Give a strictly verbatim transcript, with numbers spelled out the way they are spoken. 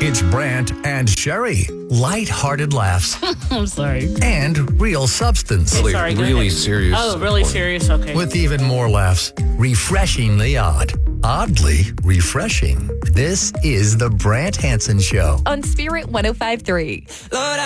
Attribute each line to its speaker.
Speaker 1: It's Brant and Sherry. Light-hearted laughs
Speaker 2: I'm sorry.
Speaker 1: and real substance.
Speaker 2: Okay, sorry, go
Speaker 3: really
Speaker 2: ahead.
Speaker 3: serious.
Speaker 2: Oh, really serious? Okay.
Speaker 1: With even more laughs. Refreshingly odd. Oddly refreshing. This is the Brant Hansen Show.
Speaker 4: On Spirit one oh five point three.
Speaker 5: Lord,